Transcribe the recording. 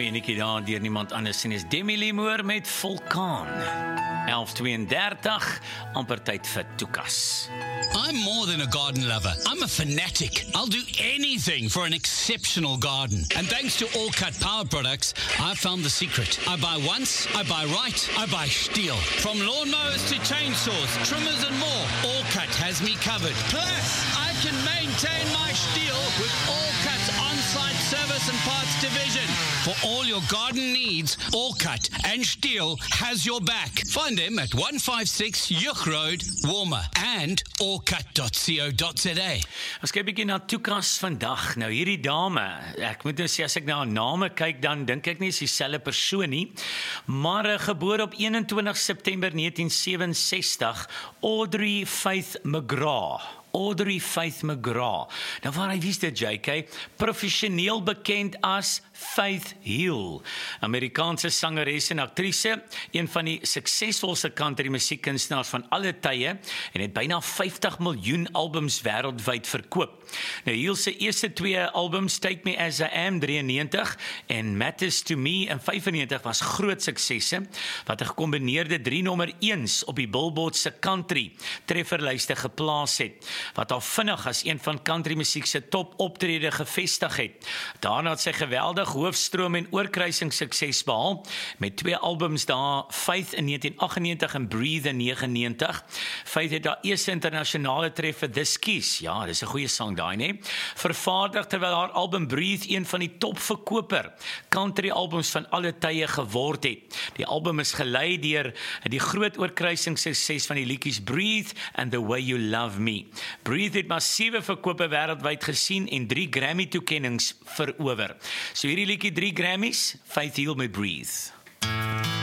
enetjie daar deur niemand anders en is Demi Lee Moore met Vulkaan. 11:32, amper tyd vir Tukas. I'm more than a garden lover. I'm a fanatic. I'll do anything for an exceptional garden. And thanks to All Cut Power products, I found the secret. I buy once, I buy right, I buy Stihl. From lawnmowers to chainsaws, trimmers and more, All Cut has me covered. Plus, I can maintain my Stihl with All Cut's on-site service and parts division. For all your garden needs, All Cut and Stihl has your back. Find them at 156 Yuch Road, Walmer and allcut.co.za. Ons kyk bietjie na Tukas vandag. Nou hierdie dame, ek moet nou sê as ek na haar name kyk dan dink ek nie is dieselfde persoon nie, maar gebore op 21 September 1967, Audrey Faith McGrath. Audrey Faith McGrath. Nou waar hy wies dit, JK, professioneel bekend as Faith Hill, Amerikaanse sangeres en aktrise, een van die suksesvolste country musiekkunstenaars van alle tye en het byna 50 miljoen albums wêreldwyd verkoop. Nou Hill se eerste twee albums, Take Me As I Am 93 en Matters to Me in 95 was groot suksesse wat 'n gekombineerde 3 nommer 1's op die Billboard se country trefferlyste geplaas het, wat al vinnig as een van country musiek se top optrede gevestig het. Daarna het sy geweldig hoofstroom en oorkruising sukses behaal met 2 albums daar, Faith in 1998 en Breathe in 99. Faith het haar eerste internasionale treffer This Kiss, ja, dis 'n goeie sang daai, nee, vervaardig terwyl haar album Breathe een van die topverkoper country albums van alle tye geword het. Die album is gelei deur die groot oorkruising sukses van die liedjies Breathe and The Way You Love Me. Breathe het massiewe verkope wêreldwyd gesien en 3 Grammy-toekennings verower. So hierdie liedjie 3 Grammys, Faith Hill met Breathe.